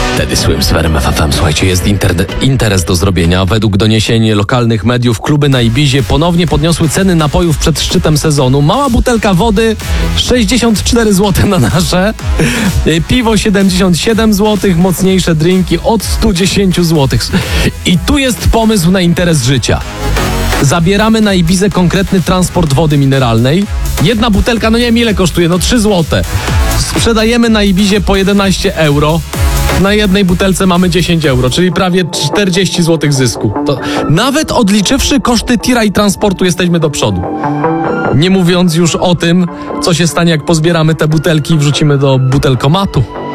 Tedy Swim z RMF FM. Słuchajcie, jest interes do zrobienia. Według doniesień lokalnych mediów kluby na Ibizie ponownie podniosły ceny napojów przed szczytem sezonu. Mała butelka wody 64 zł na nasze, piwo 77 zł, mocniejsze drinki od 110 zł. I tu jest pomysł na interes życia. Zabieramy na Ibizę konkretny transport wody mineralnej. Jedna butelka, no nie wiem ile kosztuje, 3 zł. Sprzedajemy na Ibizie po 11 euro. Na jednej butelce mamy 10 euro, czyli prawie 40 zł zysku. To nawet odliczywszy koszty tira i transportu jesteśmy do przodu. Nie mówiąc już o tym, co się stanie, jak pozbieramy te butelki i wrzucimy do butelkomatu.